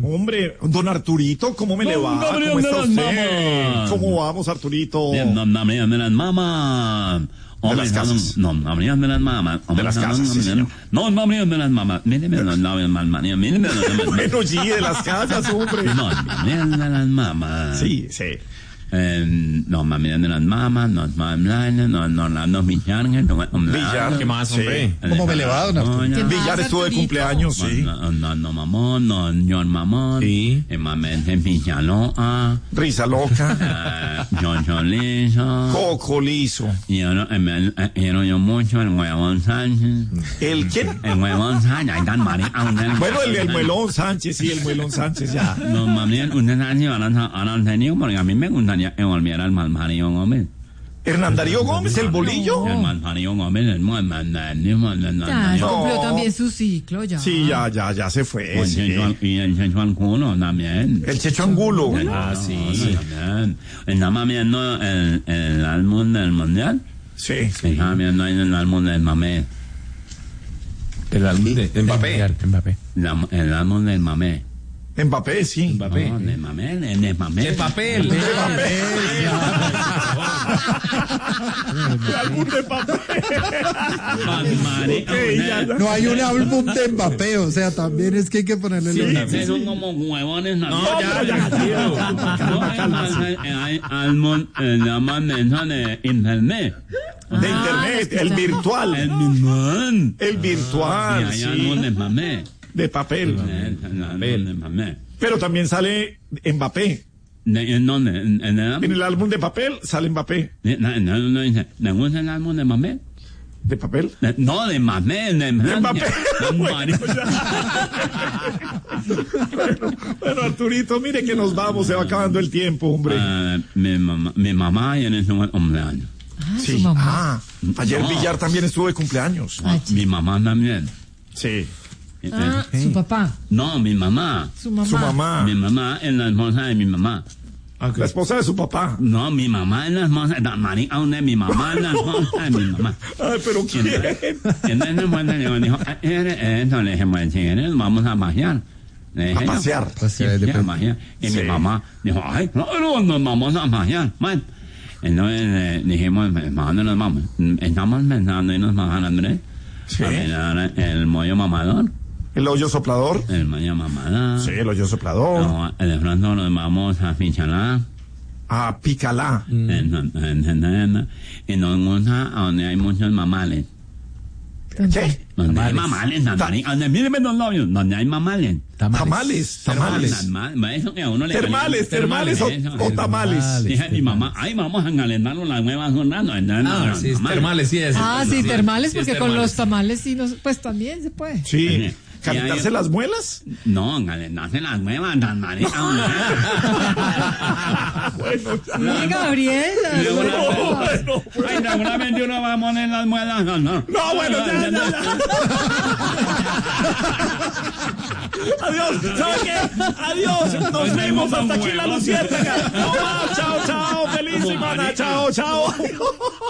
Hombre, don Arturito, ¿cómo me le va? ¿Cómo está usted? ¿Cómo vamos, Arturito? Bien, no, de las mamas. De las casas. No, de las mamas. De las casas, sí, señor. No, de las mamas. Míreme, Bueno, sí, de las casas, hombre. No, de las mamas. Sí, sí. No, mami, de las mamas, no, Villar, ¿Qué más, sí. hombre? ¿Cómo me le va, don Arturito? Villar estuvo de cumpleaños, sí. No, mamón, no, ñor mamón. Sí. Mamén, Villano, Risa loca. John Liso. Coco liso. Y yo mucho el huevón Sánchez. ¿El quién? El huevón Sánchez, ahí tan marica. Bueno, el muelón Sánchez, sí, el muelón Sánchez, ya. No, mami, usted sabe si van a tener, porque a mí me gustaría que volviera el malparido Gómez. Hernán Darío Gómez, el bolillo. El malparido Gómez, el Ya, cumplió también su ciclo, ya. Sí, ya se fue. Sí. Y el Checho Angulo también. El Checho Angulo. Sí, también. ¿Estamos viendo el álbum del mundial? Sí. Estamos viendo el álbum del mamé. El álbum de Mbappé. El álbum del mamé. Mbappé, sí. Mbappé. No, de mamé, de mamé. De papel. Álbum de papel. No hay un álbum de Mbappé, o sea, también es que hay que ponerle los... Son como huevones. No, ya. Hay álbum, llaman de internet. De internet, el virtual. El mismo. El virtual, Hay álbum sí. de mamé. De papel. El álbum de mamé. Pero también sale Mbappé. ¿En dónde? ¿En el En álbum? el álbum de papel sale Mbappé. No dice, ¿le gusta el álbum de mamé? ¿De papel? No, de mamé, de Mbappé. Bueno, Bueno, Arturito, mire que nos vamos, se va acabando el tiempo, hombre. mi mamá y en ese cumpleaños. Su mamá. Ayer No. Villar también estuvo de cumpleaños. Mi mamá también. Sí. Su papá. No, mi mamá. Su mamá. Su mamá. Mi mamá es la esposa de mi mamá. La esposa de su papá. No, mi mamá es la esposa de marica, donde mi mamá es la esposa de mi mamá. Ay, pero ¿quién? Entonces, bueno, le dijo, eso, le dije, bueno, si quieres, vamos a pasear. Le dije, A pasear. Sí, a pasear. Y Sí. mi mamá dijo, ay, no, nos vamos a pasear. Bueno, entonces dijimos, ¿a dónde nos vamos? Estamos pensando irnos a San Andrés. Sí. A mirar el mollo mamador. El hoyo soplador. El mollo mamador. Sí, el hoyo soplador. No, de pronto nos vamos a Finchalá. A Picalá. Y nos gusta a donde hay muchos mamales. ¿Qué? Donde hay mamales, donde míreme los labios, donde hay mamales. Tamales. Eso que a uno le Termales o tamales. Dije mi mamá, ay, vamos a engalentarnos las nuevas jornadas. Sí, termales, sí es. Sí, termales, Sí, es porque con termales. los tamales sí, pues también se puede. Sí. ¿Calentarse las muelas? No, engalentarse las nuevas, tan maricas. Bueno, ya. Sí, Gabriel. Bueno. Ay, seguramente uno va a poner las muelas. No, No, bueno, ya. Adiós, ¿sabe qué? Adiós, nos vemos hasta aquí en la Luciérnaga. No más, chao, feliz semana, chao.